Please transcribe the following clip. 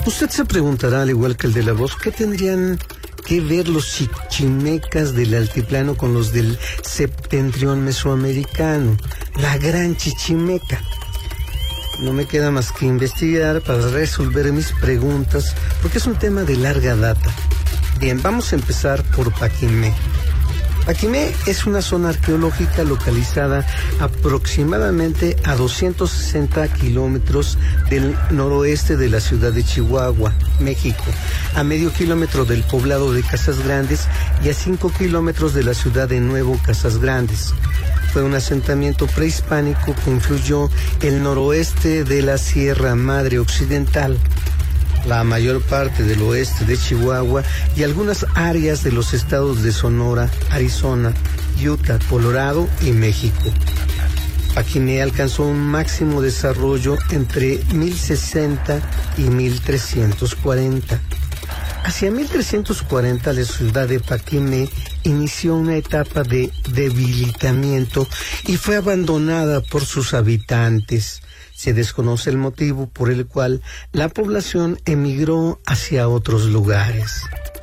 Usted se preguntará, al igual que el de la voz, ¿qué tendrían que ver los chichimecas del altiplano con los del septentrión mesoamericano? La gran chichimeca. No me queda más que investigar para resolver mis preguntas, porque es un tema de larga data. Bien, vamos a empezar por Paquimé. Paquimé es una zona arqueológica localizada aproximadamente a 260 kilómetros del noroeste de la ciudad de Chihuahua, México, a medio kilómetro del poblado de Casas Grandes y a 5 kilómetros de la ciudad de Nuevo Casas Grandes. Fue un asentamiento prehispánico que influyó el noroeste de la Sierra Madre Occidental, la mayor parte del oeste de Chihuahua y algunas áreas de los estados de Sonora, Arizona, Utah, Colorado y México. Paquimé alcanzó un máximo desarrollo entre 1060 y 1340. Hacia 1340 la ciudad de Paquimé inició una etapa de debilitamiento y fue abandonada por sus habitantes. Se desconoce el motivo por el cual la población emigró hacia otros lugares.